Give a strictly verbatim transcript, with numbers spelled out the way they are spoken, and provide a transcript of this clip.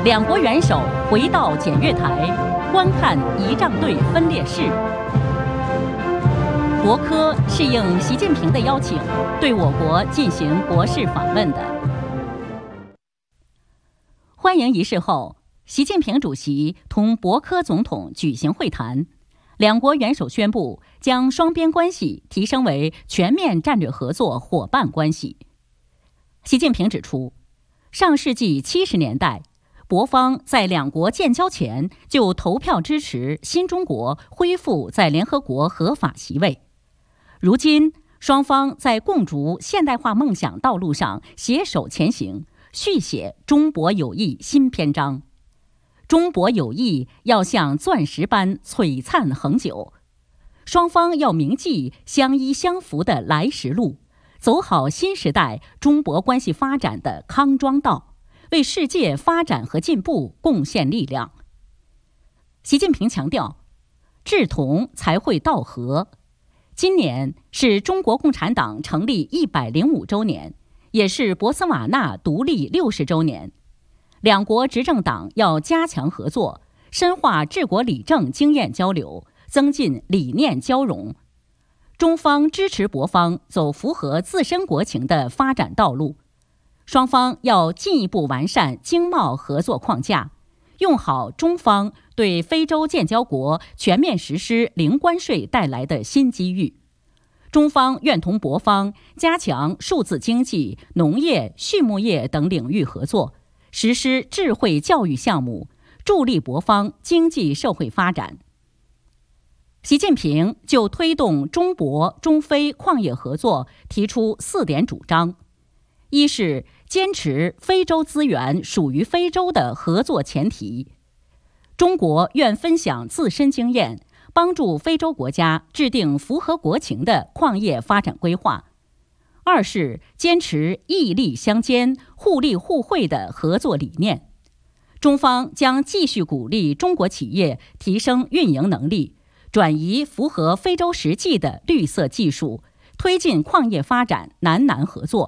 两国元首回到检阅台，观看仪仗队分列式。博科是应习近平的邀请，对我国进行国事访问的。欢迎仪式后，习近平主席同博科总统举行会谈，两国元首宣布将双边关系提升为全面战略合作伙伴关系。习近平指出，上世纪七十年代，博方在两国建交前就投票支持新中国恢复在联合国合法席位。如今，双方在共筑现代化梦想道路上携手前行，续写中博友谊新篇章。中博友谊要像钻石般璀璨恒久，双方要铭记相依相扶的来时路，走好新时代中博关系发展的康庄道，为世界发展和进步贡献力量。习近平强调，志同才会道合。今年是中国共产党成立一百零五周年，也是博茨瓦纳独立六十周年。两国执政党要加强合作，深化治国理政经验交流，增进理念交融。中方支持博方走符合自身国情的发展道路，双方要进一步完善经贸合作框架，用好中方对非洲建交国全面实施零关税带来的新机遇。中方愿同博方加强数字经济、农业、畜牧业等领域合作，实施智慧教育项目，助力博方经济社会发展。习近平就推动中博、中非矿业合作提出四点主张：一是坚持非洲资源属于非洲的合作前提，中国愿分享自身经验，帮助非洲国家制定符合国情的矿业发展规划；二是坚持义利相兼、互利互惠的合作理念，中方将继续鼓励中国企业提升运营能力，转移符合非洲实际的绿色技术，推进矿业发展南南合作。